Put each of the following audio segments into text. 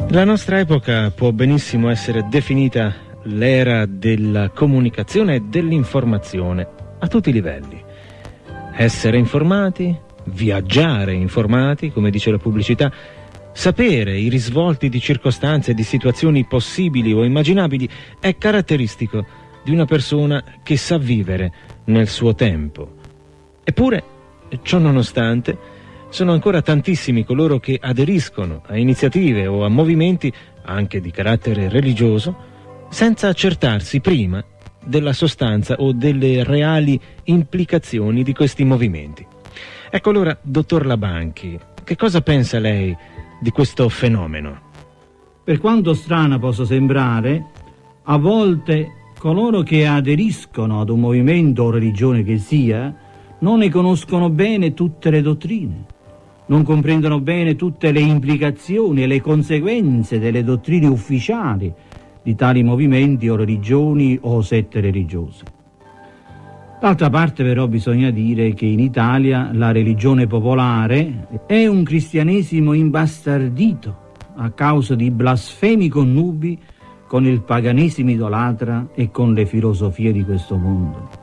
La nostra epoca può benissimo essere definita l'era della comunicazione e dell'informazione a tutti i livelli. Essere informati, viaggiare informati, come dice la pubblicità, sapere i risvolti di circostanze e di situazioni possibili o immaginabili è caratteristico di una persona che sa vivere nel suo tempo. Eppure, ciò nonostante, sono ancora tantissimi coloro che aderiscono a iniziative o a movimenti, anche di carattere religioso, senza accertarsi prima della sostanza o delle reali implicazioni di questi movimenti. Ecco allora, dottor Labanchi, che cosa pensa lei di questo fenomeno? Per quanto strana possa sembrare, a volte coloro che aderiscono ad un movimento o religione che sia, non ne conoscono bene tutte le dottrine, non comprendono bene tutte le implicazioni e le conseguenze delle dottrine ufficiali di tali movimenti o religioni o sette religiose. D'altra parte però bisogna dire che in Italia la religione popolare è un cristianesimo imbastardito a causa di blasfemi connubi con il paganesimo idolatra e con le filosofie di questo mondo.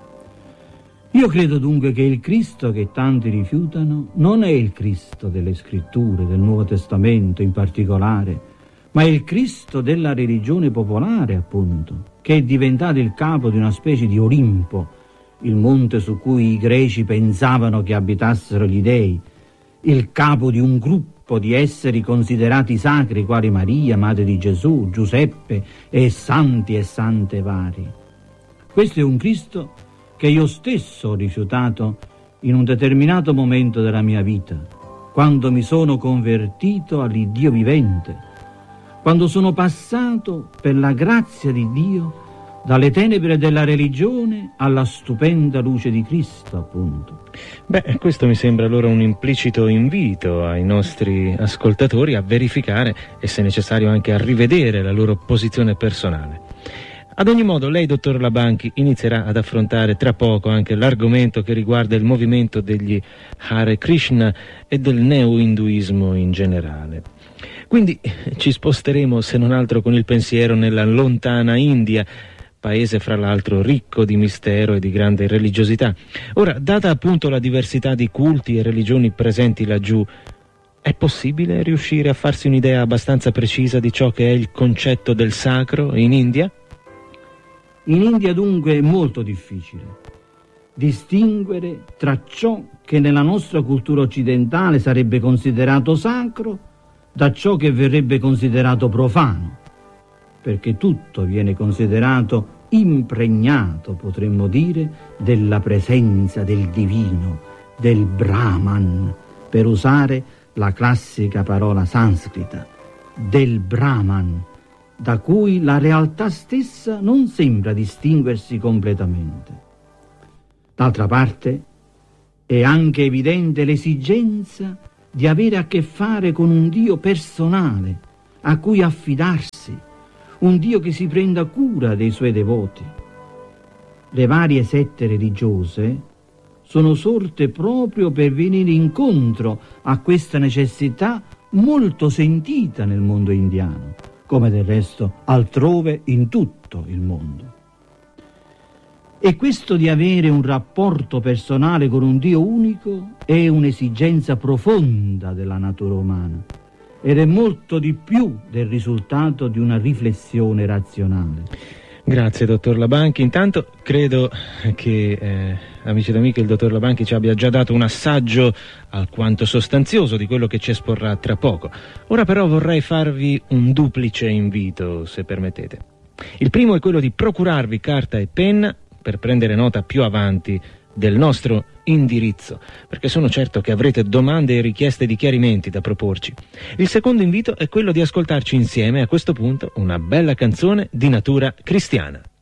Io credo dunque che il Cristo che tanti rifiutano non è il Cristo delle Scritture, del Nuovo Testamento in particolare, ma è il Cristo della religione popolare, appunto, che è diventato il capo di una specie di Olimpo, il monte su cui i greci pensavano che abitassero gli dei, il capo di un gruppo di esseri considerati sacri quali Maria, madre di Gesù, Giuseppe e santi e sante vari. Questo è un Cristo che io stesso ho rifiutato in un determinato momento della mia vita, quando mi sono convertito all'Iddio vivente, quando sono passato per la grazia di Dio dalle tenebre della religione alla stupenda luce di Cristo, appunto. Beh, questo mi sembra allora un implicito invito ai nostri ascoltatori a verificare e se necessario anche a rivedere la loro posizione personale. Ad ogni modo, lei, dottor Labanchi, inizierà ad affrontare tra poco anche l'argomento che riguarda il movimento degli Hare Krishna e del neo-induismo in generale. Quindi ci sposteremo, se non altro con il pensiero, nella lontana India, paese fra l'altro ricco di mistero e di grande religiosità. Ora, data appunto la diversità di culti e religioni presenti laggiù, è possibile riuscire a farsi un'idea abbastanza precisa di ciò che è il concetto del sacro in India? In India dunque è molto difficile distinguere tra ciò che nella nostra cultura occidentale sarebbe considerato sacro da ciò che verrebbe considerato profano, perché tutto viene considerato impregnato, potremmo dire, della presenza del divino, del Brahman, per usare la classica parola sanscrita, del Brahman, da cui la realtà stessa non sembra distinguersi completamente. D'altra parte, è anche evidente l'esigenza di avere a che fare con un Dio personale, a cui affidarsi, un Dio che si prenda cura dei suoi devoti. Le varie sette religiose sono sorte proprio per venire incontro a questa necessità molto sentita nel mondo indiano, come del resto altrove in tutto il mondo. E questo di avere un rapporto personale con un Dio unico è un'esigenza profonda della natura umana ed è molto di più del risultato di una riflessione razionale. Grazie, dottor Labanchi. Intanto credo che, amici ed amiche, il dottor Labanchi ci abbia già dato un assaggio alquanto sostanzioso di quello che ci esporrà tra poco. Ora però vorrei farvi un duplice invito, se permettete. Il primo è quello di procurarvi carta e penna per prendere nota più avanti del nostro indirizzo, perché sono certo che avrete domande e richieste di chiarimenti da proporci. Il secondo invito è quello di ascoltarci insieme, a questo punto, una bella canzone di natura cristiana.